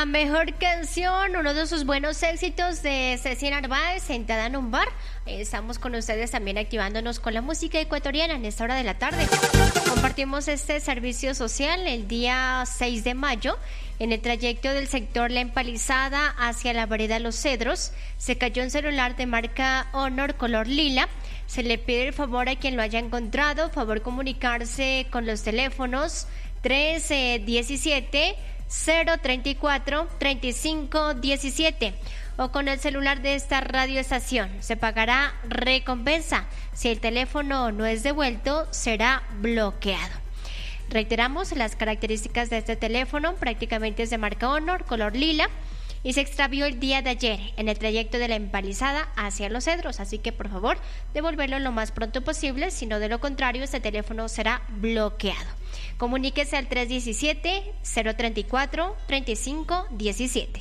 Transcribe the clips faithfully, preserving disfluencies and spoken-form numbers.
La mejor canción, uno de sus buenos éxitos de Ceci Narváez, sentada en un bar. Estamos con ustedes también activándonos con la música ecuatoriana en esta hora de la tarde. Compartimos este servicio social el día seis de mayo. En el trayecto del sector La Empalizada hacia la vereda Los Cedros, se cayó un celular de marca Honor color lila. Se le pide el favor a quien lo haya encontrado, favor comunicarse con los teléfonos tres diecisiete cero treinta y cuatro treinta y cinco diecisiete o con el celular de esta radioestación. Se pagará recompensa. Si el teléfono no es devuelto, será bloqueado. Reiteramos las características de este teléfono, prácticamente es de marca Honor, color lila, y se extravió el día de ayer en el trayecto de La Empalizada hacia Los Cedros, así que por favor devolverlo lo más pronto posible, si no de lo contrario este teléfono será bloqueado. Comuníquese al tres diecisiete cero treinta y cuatro treinta y cinco diecisiete.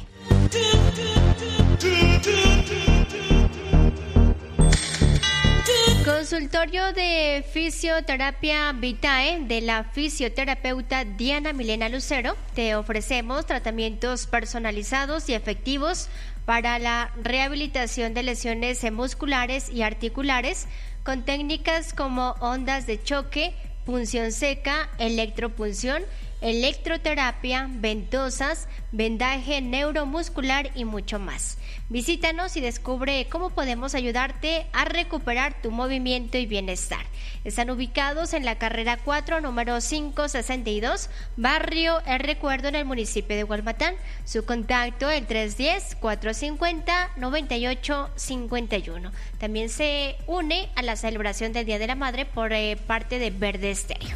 Consultorio de Fisioterapia Vitae de la fisioterapeuta Diana Milena Lucero. Te ofrecemos tratamientos personalizados y efectivos para la rehabilitación de lesiones musculares y articulares con técnicas como ondas de choque, punción seca, electropunción, electroterapia, ventosas, vendaje neuromuscular y mucho más. Visítanos y descubre cómo podemos ayudarte a recuperar tu movimiento y bienestar. Están ubicados en la carrera cuatro, número quinientos sesenta y dos, barrio El Recuerdo, en el municipio de Gualmatán. Su contacto el tres uno cero, cuatro cinco cero, nueve ocho cinco uno. También se une a la celebración del Día de la Madre por eh, parte de Verde Estéreo.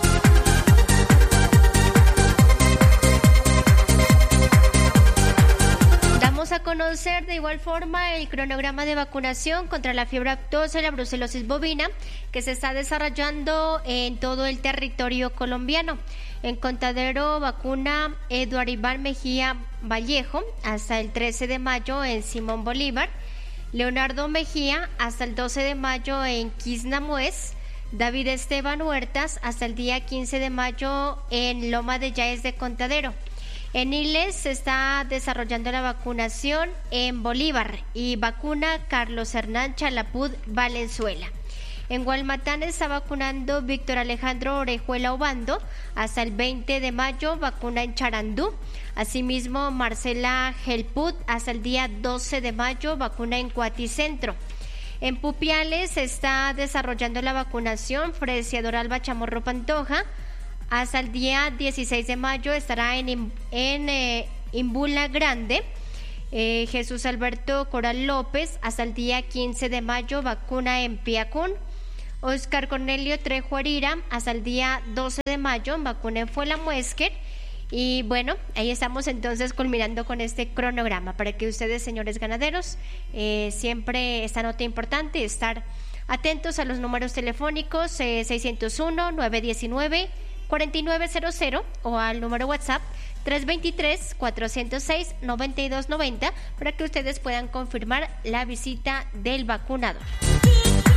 Vamos a conocer de igual forma el cronograma de vacunación contra la fiebre aftosa y la brucelosis bovina que se está desarrollando en todo el territorio colombiano. En Contadero vacuna Eduardo Iván Mejía Vallejo hasta el trece de mayo en Simón Bolívar, Leonardo Mejía hasta el doce de mayo en Quisnamués, David Esteban Huertas hasta el día quince de mayo en Loma de Yáez de Contadero. En Iles se está desarrollando la vacunación en Bolívar y vacuna Carlos Hernán Chalapud Valenzuela. En Gualmatán está vacunando Víctor Alejandro Orejuela Obando hasta el veinte de mayo, vacuna en Charandú. Asimismo, Marcela Gelput hasta el día doce de mayo, vacuna en Cuaticentro. En Pupiales se está desarrollando la vacunación Fresia Doralba Chamorro Pantoja. Hasta el día dieciséis de mayo estará en, en eh, Imbula Grande. Eh, Jesús Alberto Coral López hasta el día quince de mayo, vacuna en Piacún. Oscar Cornelio Trejo Arira hasta el día doce de mayo, vacuna en Fuela Muesquer. Y bueno, ahí estamos entonces culminando con este cronograma para que ustedes, señores ganaderos, eh, siempre esta nota importante, estar atentos a los números telefónicos eh, seiscientos uno, novecientos diecinueve, cuarenta y nueve cero cero o al número WhatsApp tres dos tres, cuatro cero seis, nueve dos nueve cero para que ustedes puedan confirmar la visita del vacunador.